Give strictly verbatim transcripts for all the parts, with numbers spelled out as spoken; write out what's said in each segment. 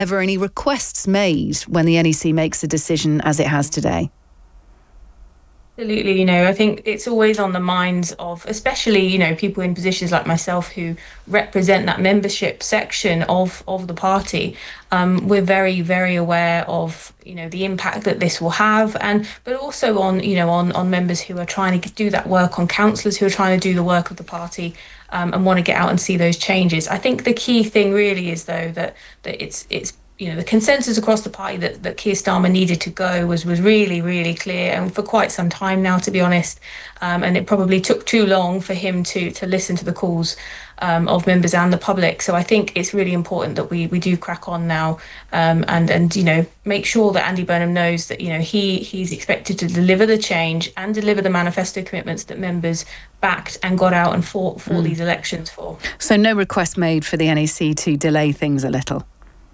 ever any requests made when the N E C makes a decision as it has today? Absolutely, you know, I think it's always on the minds of, especially, you know, people in positions like myself who represent that membership section of of the party. Um, we're very, very aware of, you know, the impact that this will have, and but also on, you know, on on members who are trying to do that work, on councillors who are trying to do the work of the party, um, and want to get out and see those changes. I think the key thing really is, though, that that it's it's you know, the consensus across the party that, that Keir Starmer needed to go was was really, really clear, and for quite some time now, to be honest. Um, and it probably took too long for him to to listen to the calls um, of members and the public. So I think it's really important that we we do crack on now, um, and and you know, make sure that Andy Burnham knows that, you know, he he's expected to deliver the change and deliver the manifesto commitments that members backed and got out and fought for mm. these elections for. So no request made for the N E C to delay things a little?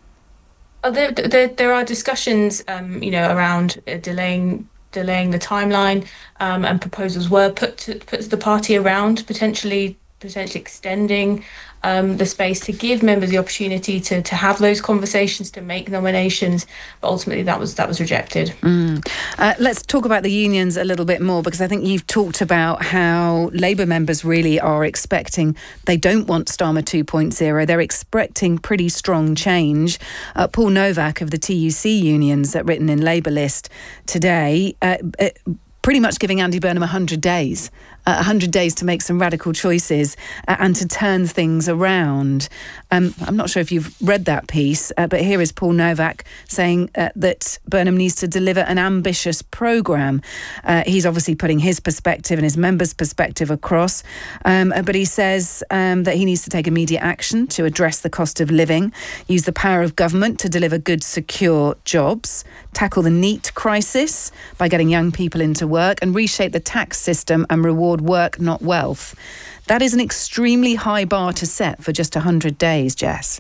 There, there, there are discussions, um, you know, around uh, delaying delaying the timeline, um, and proposals were put to, put to the party around potentially potentially extending um, the space to give members the opportunity to to have those conversations, to make nominations, but ultimately that was that was rejected. Mm. Uh, let's talk about the unions a little bit more, because I think you've talked about how Labour members really are expecting, they don't want Starmer two point oh, they're expecting pretty strong change. Uh, Paul Novak of the T U C unions, uh, written in Labour List today, uh, uh, pretty much giving Andy Burnham one hundred days. Uh, one hundred days to make some radical choices uh, and to turn things around. Um, I'm not sure if you've read that piece, uh, but here is Paul Novak saying uh, that Burnham needs to deliver an ambitious programme. Uh, he's obviously putting his perspective and his members' perspective across, um, but he says um, that he needs to take immediate action to address the cost of living, use the power of government to deliver good, secure jobs, tackle the NEET crisis by getting young people into work, and reshape the tax system and reward work, not wealth. That is an extremely high bar to set for just one hundred days, Jess.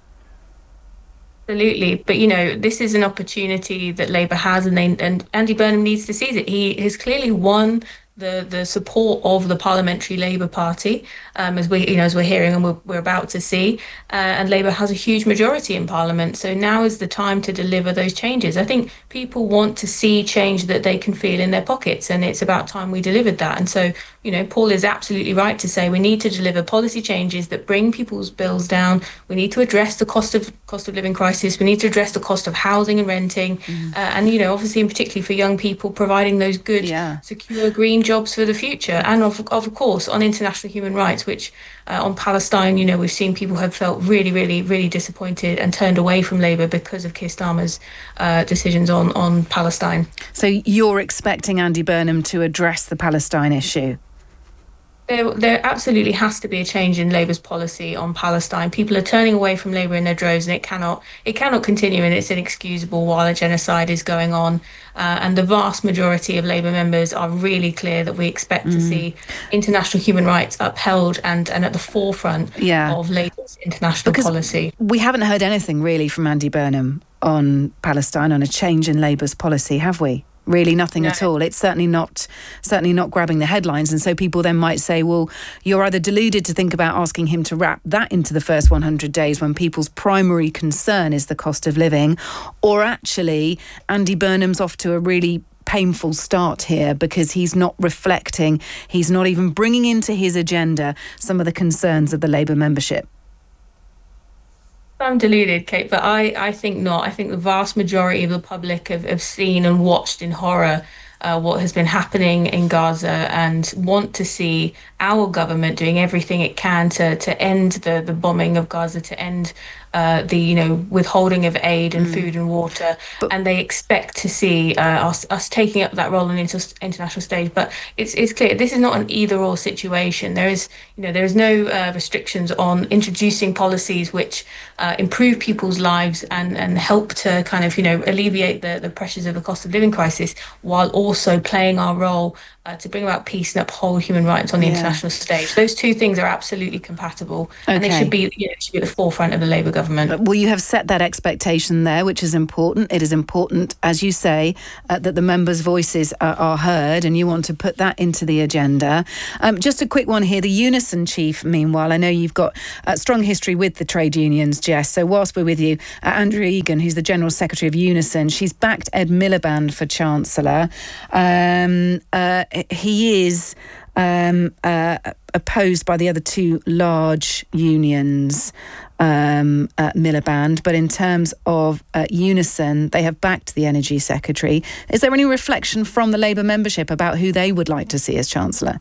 Absolutely, but you know, this is an opportunity that Labour has, and they, and Andy Burnham needs to seize it. He has clearly won the the support of the Parliamentary Labour Party, um, as we you know as we're hearing and we're, we're about to see, uh, and Labour has a huge majority in Parliament. So now is the time to deliver those changes. I think people want to see change that they can feel in their pockets, and it's about time we delivered that. And so, you know, Paul is absolutely right to say we need to deliver policy changes that bring people's bills down. We need to address the cost of cost of living crisis. We need to address the cost of housing and renting, mm. uh, and you know, obviously, and particularly for young people, providing those good, yeah. secure, green jobs for the future, and of, of course on international human rights, which uh, on Palestine, you know, we've seen people have felt really, really, really disappointed and turned away from Labour because of Keir Starmer's uh, decisions on, on Palestine. So you're expecting Andy Burnham to address the Palestine issue? There, there absolutely has to be a change in Labour's policy on Palestine. People are turning away from Labour in their droves, and it cannot it cannot continue, and it's inexcusable while a genocide is going on. Uh, and the vast majority of Labour members are really clear that we expect mm. to see international human rights upheld and, and at the forefront yeah. of Labour's international because policy. We haven't heard anything really from Andy Burnham on Palestine, on a change in Labour's policy, have we? Really nothing no. at all. It's certainly not certainly not grabbing the headlines. And so people then might say, well, you're either deluded to think about asking him to wrap that into the first one hundred days when people's primary concern is the cost of living, or actually Andy Burnham's off to a really painful start here because he's not reflecting, he's not even bringing into his agenda some of the concerns of the Labour membership. I'm deluded, Kate, but I, I think not. I think the vast majority of the public have, have seen and watched in horror uh, what has been happening in Gaza, and want to see our government doing everything it can to to end the, the bombing of Gaza, to end uh, the you know withholding of aid and mm. food and water, but, and they expect to see uh, us us taking up that role on the inter- international stage. But it's it's clear this is not an either or situation. There is you know there is no uh, restrictions on introducing policies which uh, improve people's lives and and help to kind of you know alleviate the the pressures of the cost of living crisis, while also playing our role Uh, to bring about peace and uphold human rights on the yeah. international stage. Those two things are absolutely compatible, okay. and they should be, you know, should be at the forefront of the Labour government. government. Well, you have set that expectation there, which is important. It is important, as you say, uh, that the members' voices are, are heard, and you want to put that into the agenda. Um, just a quick one here. The Unison chief, meanwhile, I know you've got a strong history with the trade unions, Jess. So whilst we're with you, uh, Andrea Egan, who's the General Secretary of Unison, she's backed Ed Miliband for Chancellor. Um, uh, he is um, uh, opposed by the other two large unions, um, uh, Miliband, but in terms of uh, Unison, they have backed the Energy Secretary. Is there any reflection from the Labour membership about who they would like to see as Chancellor?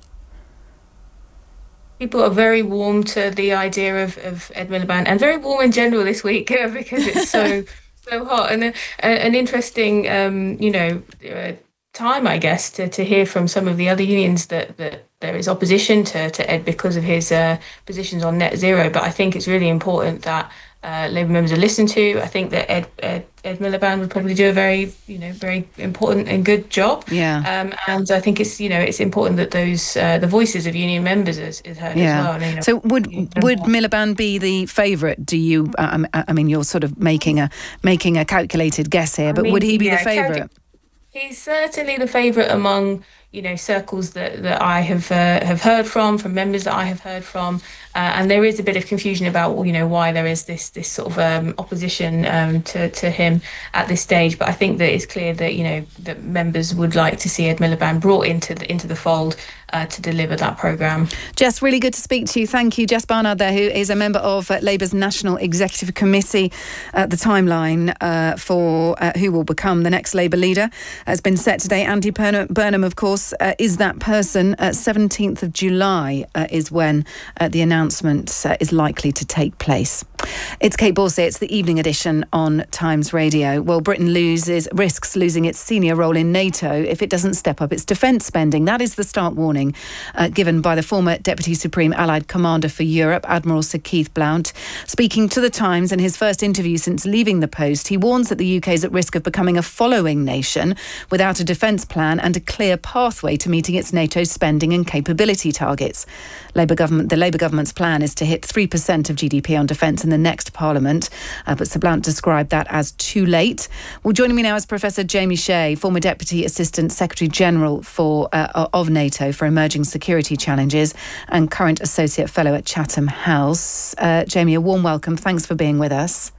People are very warm to the idea of, of Ed Miliband, and very warm in general this week uh, because it's so so hot, and uh, an interesting, um, you know, uh, time, I guess, to, to hear from some of the other unions that, that there is opposition to, to Ed because of his uh, positions on net zero. But I think it's really important that uh, Labour members are listened to. I think that Ed, Ed Ed Miliband would probably do a very, you know, very important and good job. Yeah. Um, and I think it's, you know, it's important that those uh, the voices of union members is, is heard yeah. as well. And, you know, so would would Miliband be the favourite? Do you? Um, I mean, you're sort of making a making a calculated guess here, but I mean, would he be yeah, the favourite? He's certainly the favourite among, you know, circles that, that I have uh, have heard from, from members that I have heard from, uh, and there is a bit of confusion about, you know, why there is this this sort of um, opposition um, to to him at this stage. But I think that it's clear that, you know, that members would like to see Ed Miliband brought into the into the fold uh, to deliver that programme. Jess, really good to speak to you. Thank you, Jess Barnard, there, who is a member of uh, Labour's National Executive Committee. Uh, the timeline uh, for uh, who will become the next Labour leader has been set today. Andy Burnham, of course, uh, is that person. Uh, seventeenth of July uh, is when uh, the announcement uh, is likely to take place. It's Kate Borsey. It's the evening edition on Times Radio. Well, Britain loses risks losing its senior role in NATO if it doesn't step up its defence spending. That is the stark warning uh, given by the former Deputy Supreme Allied Commander for Europe, Admiral Sir Keith Blount. Speaking to The Times in his first interview since leaving the post, he warns that the U K is at risk of becoming a following nation without a defence plan and a clear pathway to meeting its NATO spending and capability targets. Labour government, the Labour government's plan is to hit three percent of G D P on defence in the next Parliament, uh, but Sir Blount described that as too late. Well, joining me now is Professor Jamie Shea, former Deputy Assistant Secretary General for uh, of NATO for Emerging Security Challenges and current Associate Fellow at Chatham House. Uh, Jamie, a warm welcome. Thanks for being with us.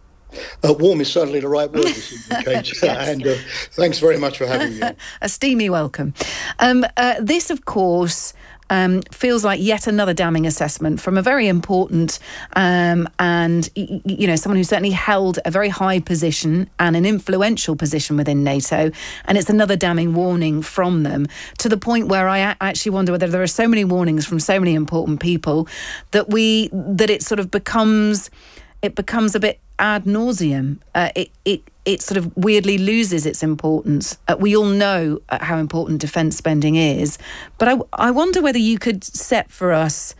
Uh, warm is certainly the right word this evening, Kate. Yes. And uh, thanks very much for having me. A steamy welcome. Um, uh, this, of course, Um, feels like yet another damning assessment from a very important um, and, y- you know, someone who certainly held a very high position and an influential position within NATO. And it's another damning warning from them, to the point where I a- actually wonder whether there are so many warnings from so many important people that we that it sort of becomes it becomes a bit ad nauseum. Uh, it it it sort of weirdly loses its importance. Uh, we all know uh, how important defence spending is, but I, I wonder whether you could set for us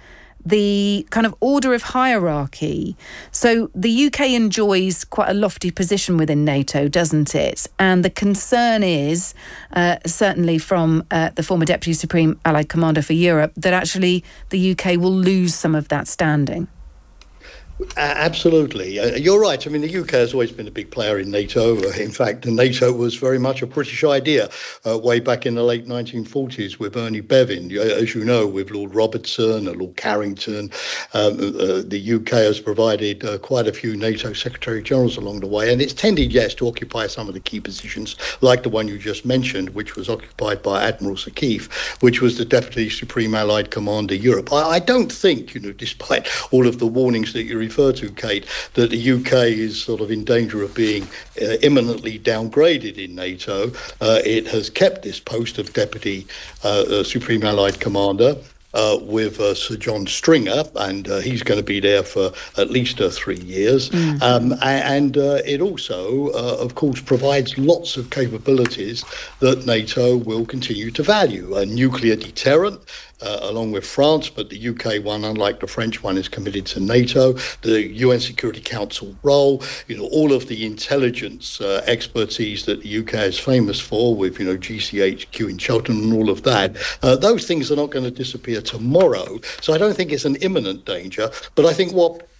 the kind of order of hierarchy. So the U K enjoys quite a lofty position within NATO, doesn't it? And the concern is, uh, certainly from uh, the former Deputy Supreme Allied Commander for Europe, that actually the U K will lose some of that standing. Absolutely. Uh, you're right. I mean, the U K has always been a big player in NATO. Uh, in fact, the NATO was very much a British idea uh, way back in the late nineteen forties with Ernie Bevin. As you know, with Lord Robertson and Lord Carrington, um, uh, the U K has provided uh, quite a few NATO Secretary Generals along the way. And it's tended, yes, to occupy some of the key positions, like the one you just mentioned, which was occupied by Admiral Sir Keith, which was the Deputy Supreme Allied Commander Europe. I, I don't think, you know, despite all of the warnings that you refer to, Kate, that the U K is sort of in danger of being uh, imminently downgraded in NATO. Uh, it has kept this post of Deputy uh, uh, Supreme Allied Commander Uh, with uh, Sir John Stringer, and uh, he's going to be there for at least uh, three years. Mm. Um, and uh, it also, uh, of course, provides lots of capabilities that NATO will continue to value. A nuclear deterrent, uh, along with France, but the U K one, unlike the French one, is committed to NATO. The U N Security Council role, you know, all of the intelligence uh, expertise that the U K is famous for, with, you know, G C H Q in Cheltenham and all of that. Uh, those things are not going to disappear tomorrow. So I don't think it's an imminent danger. But I think what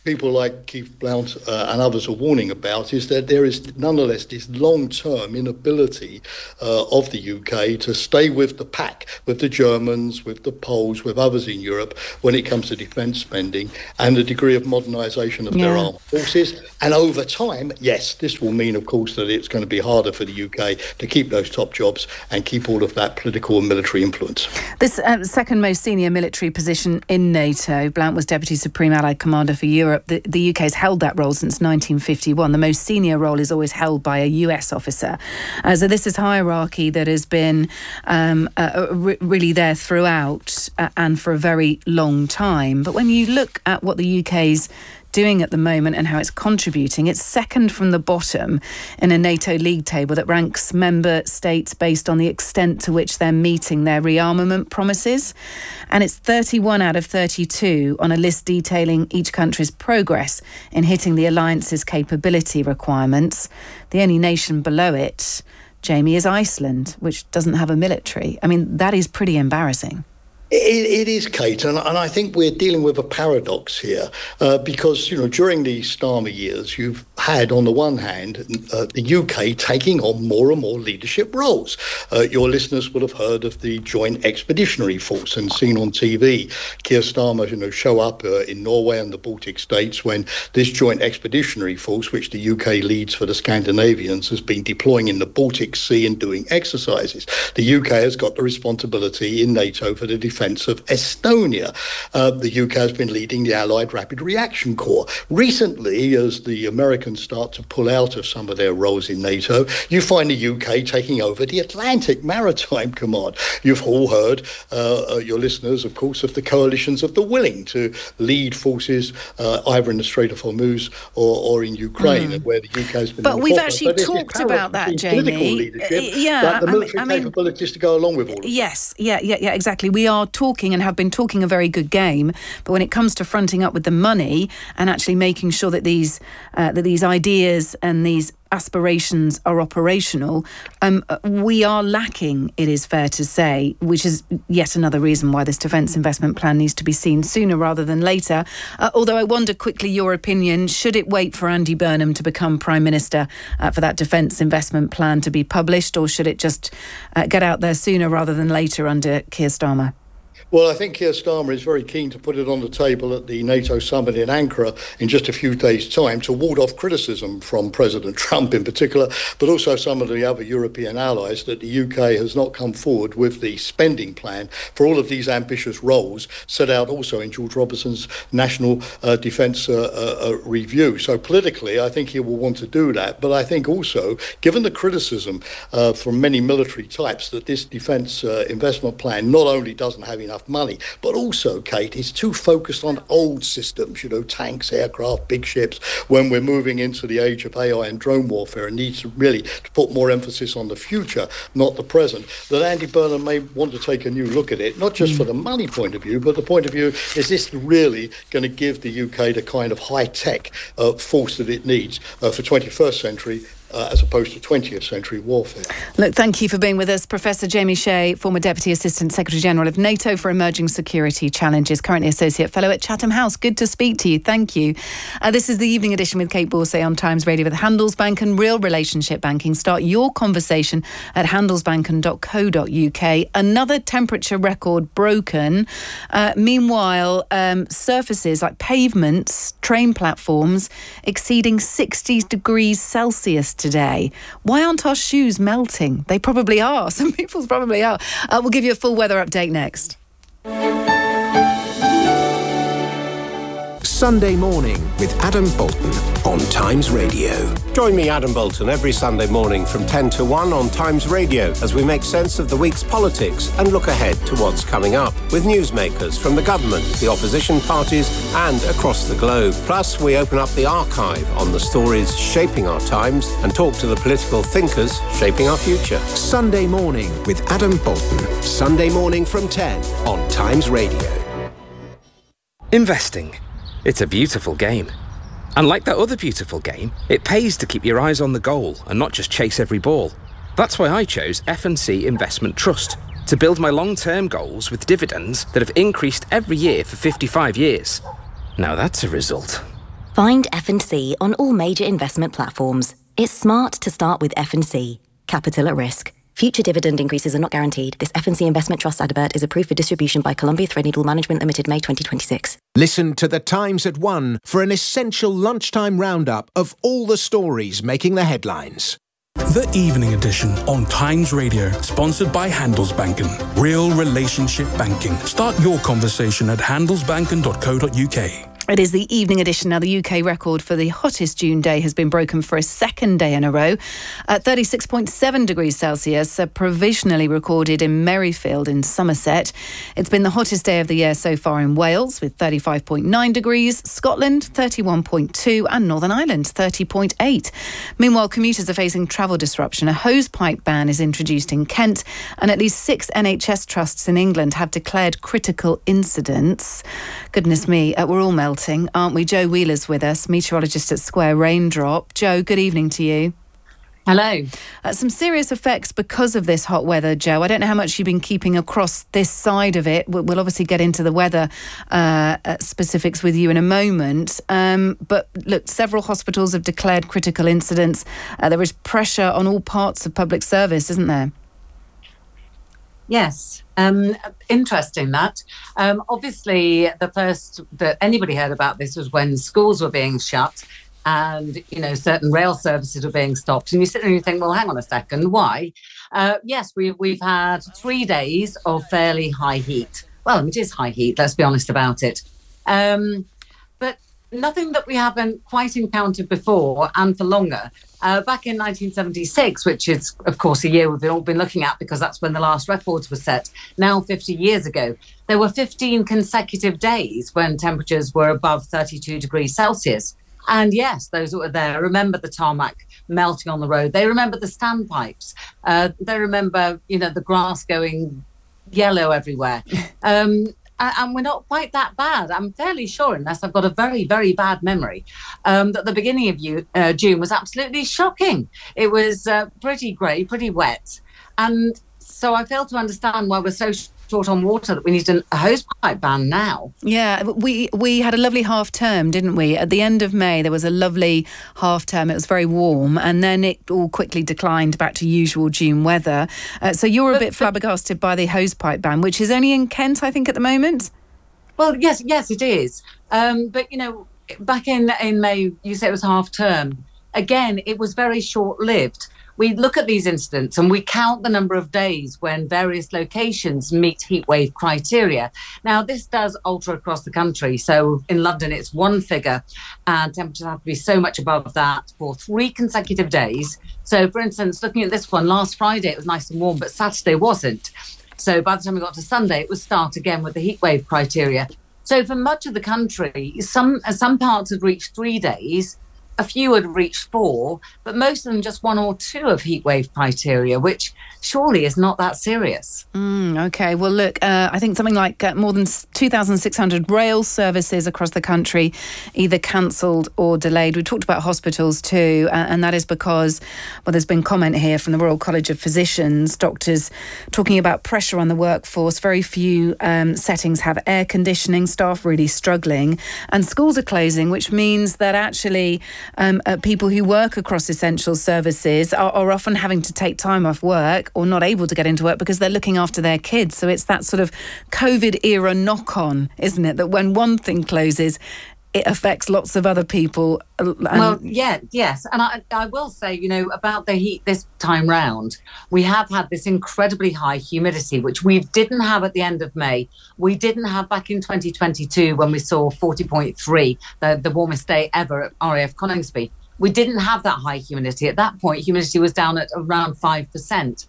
people like Keith Blount uh, and others are warning about is that there is nonetheless this long-term inability uh, of the U K to stay with the pack, with the Germans, with the Poles, with others in Europe when it comes to defence spending and the degree of modernisation of yeah. their armed forces. And over time, yes, this will mean, of course, that it's going to be harder for the U K to keep those top jobs and keep all of that political and military influence. This uh, second most senior military position in NATO, Blount was Deputy Supreme Allied Commander for Europe. The, the U K has held that role since nineteen fifty-one. The most senior role is always held by a U S officer. Uh, so this is hierarchy that has been um, uh, re- really there throughout uh, and for a very long time. But when you look at what the U K's doing at the moment and how it's contributing, it's second from the bottom in a NATO league table that ranks member states based on the extent to which they're meeting their rearmament promises. And it's thirty-one out of thirty-two on a list detailing each country's progress in hitting the alliance's capability requirements. The only nation below it, Jamie, is Iceland, which doesn't have a military. I mean, that is pretty embarrassing. It, it is, Kate, and, and I think we're dealing with a paradox here uh, because, you know, during the Starmer years, you've had, on the one hand, uh, the U K taking on more and more leadership roles. Uh, your listeners will have heard of the Joint Expeditionary Force and seen on T V Keir Starmer, you know, show up uh, in Norway and the Baltic states when this Joint Expeditionary Force, which the U K leads for the Scandinavians, has been deploying in the Baltic Sea and doing exercises. The U K has got the responsibility in NATO for the defence of Estonia. Uh, the U K has been leading the Allied Rapid Reaction Corps. Recently, as the Americans start to pull out of some of their roles in NATO, you find the U K taking over the Atlantic Maritime Command. You've all heard, uh, uh, your listeners, of course, of the coalitions of the willing to lead forces uh, either in the Strait of Hormuz or, or in Ukraine, mm. where the U K has been. But we've actually but talked about that, Jamie. Uh, yeah, that the military I mean, capabilities to go along with all of yes, that. yeah, yeah, yeah, exactly. We are talking and have been talking a very good game, but when it comes to fronting up with the money and actually making sure that these uh, that these ideas and these aspirations are operational, um, we are lacking, it is fair to say, which is yet another reason why this defence investment plan needs to be seen sooner rather than later. Uh, although I wonder quickly your opinion, should it wait for Andy Burnham to become Prime Minister uh, for that defence investment plan to be published, or should it just uh, get out there sooner rather than later under Keir Starmer? Well, I think Keir Starmer is very keen to put it on the table at the NATO summit in Ankara in just a few days' time to ward off criticism from President Trump in particular, but also some of the other European allies, that the U K has not come forward with the spending plan for all of these ambitious roles set out also in George Robertson's National uh, Defence uh, uh, Review. So politically, I think he will want to do that. But I think also, given the criticism uh, from many military types that this defence uh, investment plan not only doesn't have enough money, but also, Kate, is too focused on old systems, you know, tanks, aircraft, big ships, when we're moving into the age of A I and drone warfare and needs to really to put more emphasis on the future, not the present, that Andy Burnham may want to take a new look at it, not just for the money point of view, but the point of view, is this really going to give the U K the kind of high-tech uh, force that it needs uh, for twenty-first century Uh, as opposed to twentieth century warfare. Look, thank you for being with us. Professor Jamie Shea, former Deputy Assistant Secretary General of NATO for Emerging Security Challenges, currently Associate Fellow at Chatham House. Good to speak to you. Thank you. Uh, this is the Evening Edition with Kate Borsay on Times Radio with Handelsbanken and Real Relationship Banking. Start your conversation at handelsbanken dot co dot uk. Another temperature record broken. Uh, meanwhile, um, surfaces like pavements, train platforms exceeding sixty degrees Celsius today. Why aren't our shoes melting? They probably are. Some people's probably are. Uh, we'll give you a full weather update next. Sunday Morning with Adam Bolton on Times Radio. Join me, Adam Bolton, every Sunday morning from ten to one on Times Radio as we make sense of the week's politics and look ahead to what's coming up with newsmakers from the government, the opposition parties and across the globe. Plus, we open up the archive on the stories shaping our times and talk to the political thinkers shaping our future. Sunday Morning with Adam Bolton. Sunday morning from ten on Times Radio. Investing. It's a beautiful game. And like that other beautiful game, it pays to keep your eyes on the goal and not just chase every ball. That's why I chose F and C Investment Trust to build my long-term goals with dividends that have increased every year for fifty-five years. Now that's a result. Find F and C on all major investment platforms. It's smart to start with F and C. Capital at risk. Future dividend increases are not guaranteed. This F and C Investment Trust advert is approved for distribution by Columbia Threadneedle Management Limited, May twenty twenty-six. Listen to The Times at one for an essential lunchtime roundup of all the stories making the headlines. The Evening Edition on Times Radio, sponsored by Handelsbanken. Real relationship banking. Start your conversation at handelsbanken dot co dot uk. It is the evening edition. Now, the U K record for the hottest June day has been broken for a second day in a row. At thirty-six point seven degrees Celsius, uh, provisionally recorded in Merrifield in Somerset. It's been the hottest day of the year so far in Wales, with thirty-five point nine degrees, Scotland thirty-one point two and Northern Ireland thirty point eight. Meanwhile, commuters are facing travel disruption. A hosepipe ban is introduced in Kent, and at least six N H S trusts in England have declared critical incidents. Goodness me, uh, we're all melting, aren't we? Joe Wheeler's with us, meteorologist at Square Raindrop. Joe, good evening to you. Hello. Uh, some serious effects because of this hot weather, Joe. I don't know how much you've been keeping across this side of it. We'll, we'll obviously get into the weather uh, specifics with you in a moment. Um, but look, several hospitals have declared critical incidents. Uh, there is pressure on all parts of public service, isn't there? Yes. Um, interesting that. Um, obviously, the first that anybody heard about this was when schools were being shut and, you know, certain rail services were being stopped. And you sit there and you think, well, hang on a second, why? Uh, yes, we, we've had three days of fairly high heat. Well, it is high heat, let's be honest about it. Um, but nothing that we haven't quite encountered before and for longer. Uh, back in nineteen seventy-six, which is, of course, a year we've all been looking at because that's when the last records were set, now fifty years ago, there were fifteen consecutive days when temperatures were above thirty-two degrees Celsius. And yes, those that were there remember the tarmac melting on the road. They remember the standpipes. Uh, they remember, you know, the grass going yellow everywhere. Um, And we're not quite that bad. I'm fairly sure, unless I've got a very, very bad memory, um, that the beginning of you, uh, June was absolutely shocking. It was uh, pretty grey, pretty wet. And so I fail to understand why we're so short on water that we need a hosepipe ban now. Yeah, we we had a lovely half term, didn't we? At the end of May, there was a lovely half term. It was very warm, and then it all quickly declined back to usual June weather. Uh, so you're a but, bit flabbergasted by the hosepipe ban, which is only in Kent, I think, at the moment? Well, yes, yes, it is. Um, but, you know, back in, in May, you said it was half term. Again, it was very short-lived. We look at these incidents and we count the number of days when various locations meet heatwave criteria. Now, this does alter across the country. So in London, it's one figure and temperatures have to be so much above that for three consecutive days. So, for instance, looking at this one, last Friday, it was nice and warm, but Saturday wasn't. So by the time we got to Sunday, it would start again with the heatwave criteria. So for much of the country, some some parts had reached three days, a few had reached four, but most of them just one or two of heatwave criteria, which surely is not that serious. Mm, OK, well, look, uh, I think something like uh, more than two thousand six hundred rail services across the country either cancelled or delayed. We talked about hospitals too, uh, and that is because, well, there's been comment here from the Royal College of Physicians, doctors talking about pressure on the workforce. Very few um, settings have air conditioning, staff really struggling, and schools are closing, which means that actually Um, uh, people who work across essential services are, are often having to take time off work or not able to get into work because they're looking after their kids. So it's that sort of COVID era knock-on, isn't it? That when one thing closes, it affects lots of other people. And well, yeah, yes. And I, I will say, you know, about the heat this time round, we have had this incredibly high humidity, which we didn't have at the end of May. We didn't have back in twenty twenty-two when we saw forty point three, the, the warmest day ever at R A F Coningsby. We didn't have that high humidity. At that point, humidity was down at around five percent.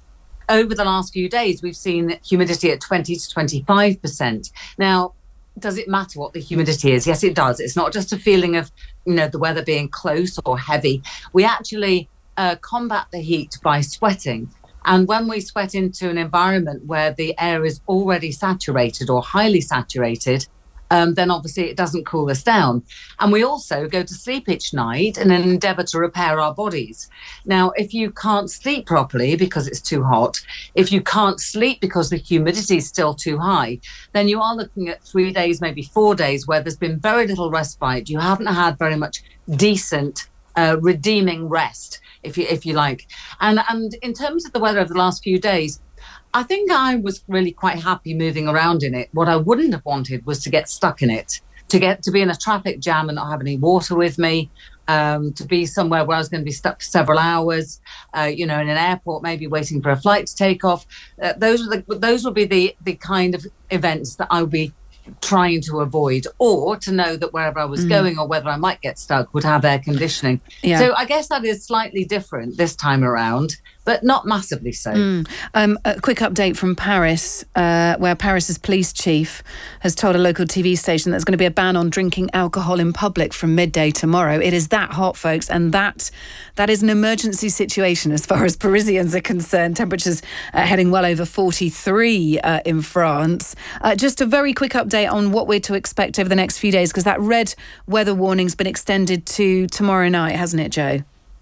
Over the last few days, we've seen humidity at twenty to twenty-five percent. Now, does it matter what the humidity is? Yes, it does. It's not just a feeling of, you know, the weather being close or heavy. We actually uh, combat the heat by sweating. And when we sweat into an environment where the air is already saturated or highly saturated, um, then obviously it doesn't cool us down. And we also go to sleep each night in an endeavour to repair our bodies. Now, if you can't sleep properly because it's too hot, if you can't sleep because the humidity is still too high, then you are looking at three days, maybe four days, where there's been very little respite. You haven't had very much decent, uh, redeeming rest, if you if you like. And and in terms of the weather of the last few days, I think I was really quite happy moving around in it. What I wouldn't have wanted was to get stuck in it, to get to be in a traffic jam and not have any water with me, um, to be somewhere where I was going to be stuck for several hours, uh, you know, in an airport, maybe waiting for a flight to take off. Uh, those are the, those would be the the kind of events that I would be trying to avoid, or to know that wherever I was mm. going or whether I might get stuck would have air conditioning. Yeah. So I guess that is slightly different this time around, but not massively so. Mm. Um, a quick update from Paris, uh, where Paris's police chief has told a local T V station that there's going to be a ban on drinking alcohol in public from midday tomorrow. It is that hot, folks, and that that is an emergency situation as far as Parisians are concerned. Temperatures uh, heading well over forty-three uh, in France. Uh, just a very quick update on what we're to expect over the next few days, because that red weather warning's been extended to tomorrow night, hasn't it, Jo?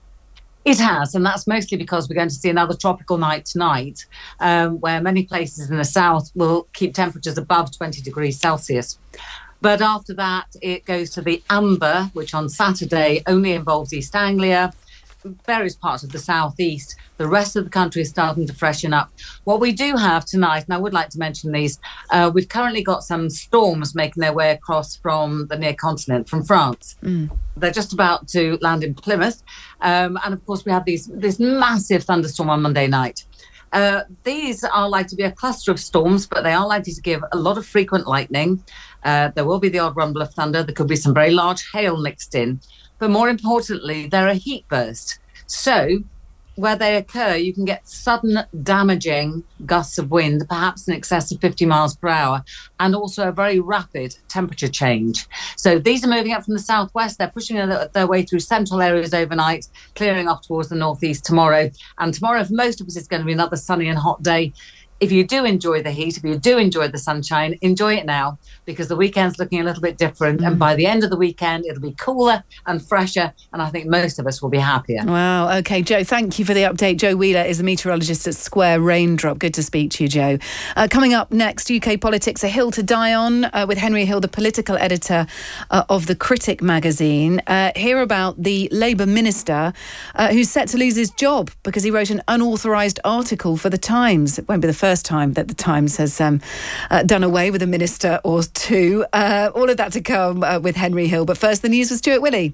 It has, and that's mostly because we're going to see another tropical night tonight, um, where many places in the south will keep temperatures above twenty degrees Celsius. But after that, it goes to the amber, which on Saturday only involves East Anglia, various parts of the southeast. The rest of the country is starting to freshen up. What we do have tonight, and I would like to mention these, uh, we've currently got some storms making their way across from the near continent, from France. Mm. They're just about to land in Plymouth. Um, and of course, we have these this massive thunderstorm on Monday night. Uh, these are likely to be a cluster of storms, but they are likely to give a lot of frequent lightning. Uh, there will be the odd rumble of thunder. There could be some very large hail mixed in. But more importantly, they're a heat burst. So where they occur, you can get sudden damaging gusts of wind, perhaps in excess of fifty miles per hour, and also a very rapid temperature change. So these are moving up from the southwest. They're pushing their way through central areas overnight, clearing off towards the northeast tomorrow. And tomorrow, for most of us, it's going to be another sunny and hot day. If you do enjoy the heat, if you do enjoy the sunshine, enjoy it now, because the weekend's looking a little bit different. Mm. And by the end of the weekend, it'll be cooler and fresher. And I think most of us will be happier. Wow. OK, Jo, thank you for the update. Jo Wheeler is a meteorologist at Square Raindrop. Good to speak to you, Jo. Uh, coming up next, U K politics, a hill to die on uh, with Henry Hill, the political editor uh, of The Critic magazine. Uh, hear about the Labour minister uh, who's set to lose his job because he wrote an unauthorised article for The Times. It won't be the first time that The Times has um, uh, done away with a minister or two. Uh, all of that to come uh, with Henry Hill. But first, the news with Stuart Willey.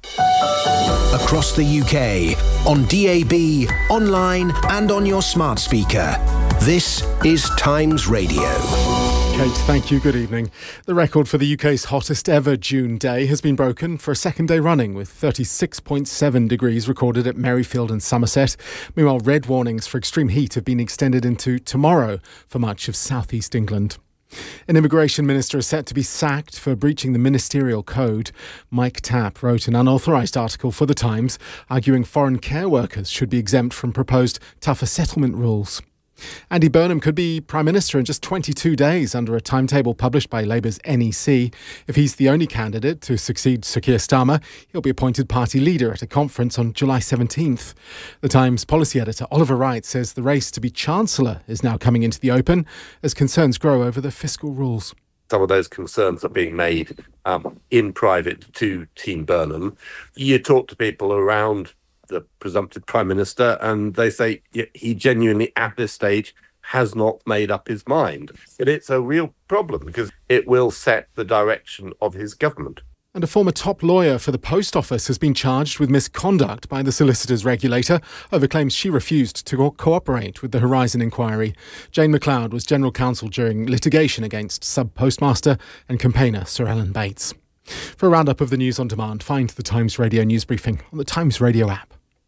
Across the U K, on D A B, online and on your smart speaker. This is Times Radio. Kate, thank you. Good evening. The record for the U K's hottest ever June day has been broken for a second day running, with thirty-six point seven degrees recorded at Merrifield and Somerset. Meanwhile, red warnings for extreme heat have been extended into tomorrow for much of southeast England. An immigration minister is set to be sacked for breaching the ministerial code. Mike Tapp wrote an unauthorised article for The Times, arguing foreign care workers should be exempt from proposed tougher settlement rules. Andy Burnham could be Prime Minister in just twenty-two days under a timetable published by Labour's N E C. If he's the only candidate to succeed Sir Keir Starmer, he'll be appointed party leader at a conference on July seventeenth. The Times policy editor Oliver Wright says the race to be Chancellor is now coming into the open as concerns grow over the fiscal rules. Some of those concerns are being made um, in private to Team Burnham. You talk to people around the presumptive Prime Minister, and they say he genuinely, at this stage, has not made up his mind. But it's a real problem because it will set the direction of his government. And a former top lawyer for the Post Office has been charged with misconduct by the solicitors regulator over claims she refused to co- cooperate with the Horizon inquiry. Jane McLeod was general counsel during litigation against sub-postmaster and campaigner Sir Alan Bates. For a roundup of the news on demand, find the Times Radio news briefing on the Times Radio app.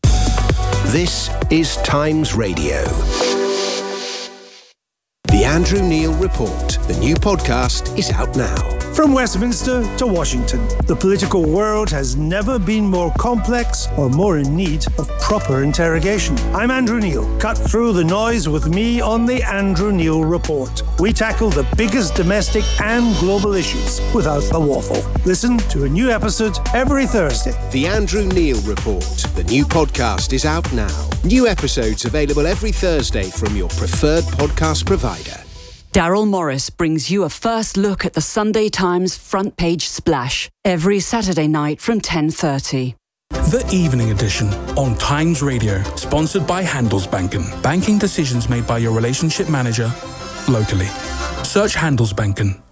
This is Times Radio. The Andrew Neil Report, the new podcast, is out now. From Westminster to Washington, the political world has never been more complex or more in need of proper interrogation. I'm Andrew Neil. Cut through the noise with me on the Andrew Neil Report. We tackle the biggest domestic and global issues without the waffle. Listen to a new episode every Thursday. The Andrew Neil Report. The new podcast is out now. New episodes available every Thursday from your preferred podcast provider. Daryl Morris brings you a first look at the Sunday Times front page splash every Saturday night from ten thirty. The Evening Edition on Times Radio, sponsored by Handelsbanken. Banking decisions made by your relationship manager locally. Search Handelsbanken